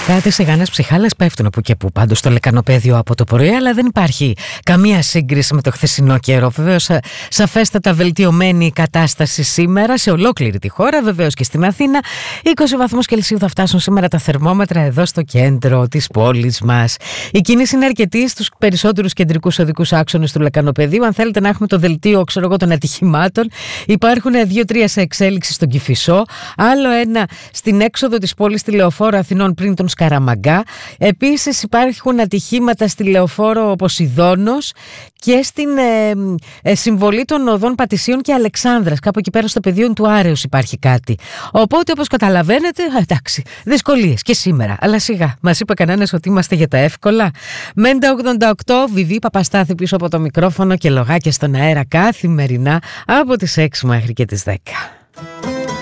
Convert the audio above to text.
Κάτι σιγάνες ψυχάλες πέφτουν που και που πάντως στο λεκανοπέδιο από το πρωί, αλλά δεν υπάρχει καμία σύγκριση με το χθεσινό καιρό. Βεβαίως, σαφέστατα βελτιωμένη η κατάσταση σήμερα σε ολόκληρη τη χώρα, βεβαίως και στην Αθήνα. 20 βαθμούς Κελσίου θα φτάσουν σήμερα τα θερμόμετρα εδώ στο κέντρο της πόλης μας. Η κίνηση είναι αρκετή στους περισσότερους κεντρικούς οδικούς άξονες του λεκανοπεδίου. Αν θέλετε να έχουμε το δελτίο, των ατυχημάτων, υπάρχουν 2-3 σε εξέλιξη στον Κηφισό, άλλο ένα στην έξοδο της πόλης στη Λεωφόρο Αθηνών πριν τον Σκαραμαγκά. Επίσης υπάρχουν ατυχήματα στη Λεωφόρο Ποσειδώνος και στην συμβολή των οδών Πατησίων και Αλεξάνδρας. Κάπου εκεί πέρα στο πεδίο του Άρεως υπάρχει κάτι. Οπότε, όπως καταλαβαίνετε, εντάξει, δυσκολίες και σήμερα. Αλλά σιγά, μας είπε κανένας ότι είμαστε για τα εύκολα. Μέντα 88, Βιβί Παπαστάθη πίσω από το μικρόφωνο και λογάκια στον αέρα καθημερινά από τις 6 μέχρι και τις 10.